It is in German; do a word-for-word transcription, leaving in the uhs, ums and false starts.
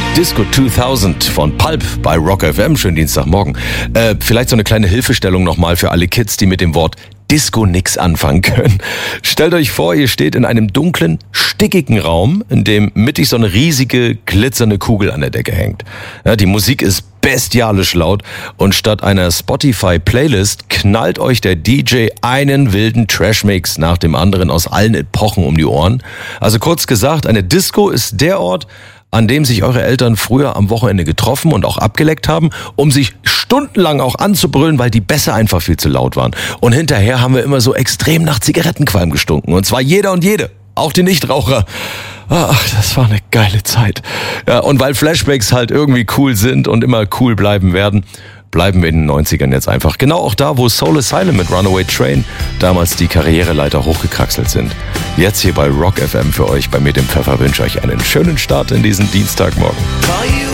Disco zweitausend von Pulp bei Rock F M. Schönen Dienstagmorgen. Äh, vielleicht so eine kleine Hilfestellung nochmal für alle Kids, die mit dem Wort Disco nix anfangen können. Stellt euch vor, ihr steht in einem dunklen, stickigen Raum, in dem mittig so eine riesige, glitzernde Kugel an der Decke hängt. Ja, die Musik ist bestialisch laut und statt einer Spotify-Playlist knallt euch der D J einen wilden Trashmix nach dem anderen aus allen Epochen um die Ohren. Also kurz gesagt, eine Disco ist der Ort, an dem sich eure Eltern früher am Wochenende getroffen und auch abgeleckt haben, um sich stundenlang auch anzubrüllen, weil die Bässe einfach viel zu laut waren. Und hinterher haben wir immer so extrem nach Zigarettenqualm gestunken. Und zwar jeder und jede, auch die Nichtraucher. Ach, das war eine geile Zeit. Ja, und weil Flashbacks halt irgendwie cool sind und immer cool bleiben werden, bleiben wir in den neunzigern jetzt einfach. Genau auch da, wo Soul Asylum mit Runaway Train damals die Karriereleiter hochgekraxelt sind. Jetzt hier bei Rock F M für euch, bei mir dem Pfeffer, wünsche euch einen schönen Start in diesen Dienstagmorgen.